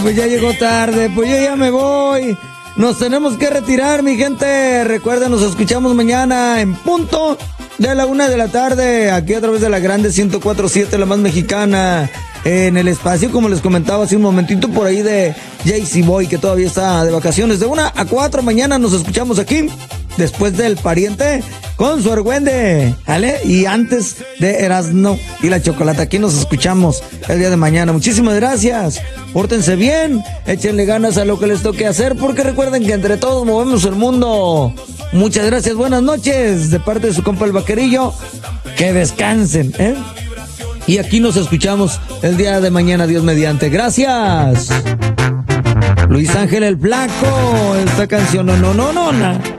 pues ya llegó tarde, pues yo ya me voy. Nos tenemos que retirar, mi gente. Recuerden, nos escuchamos mañana en punto de la 1 de la tarde, aquí a través de la Grande 104.7, la más mexicana. En el espacio, como les comentaba hace un momentito, por ahí de JC Boy, que todavía está de vacaciones. De 1 a 4 mañana nos escuchamos aquí, después del Pariente, con su argüende, ¿vale? Y antes de Erasno y la Chocolata, aquí nos escuchamos el día de mañana. Muchísimas gracias, pórtense bien, échenle ganas a lo que les toque hacer, porque recuerden que entre todos movemos el mundo. Muchas gracias, buenas noches, de parte de su compa el Vaquerillo, que descansen, ¿eh? Y aquí nos escuchamos el día de mañana, Dios mediante. Gracias. Luis Ángel el Flaco, esta canción no.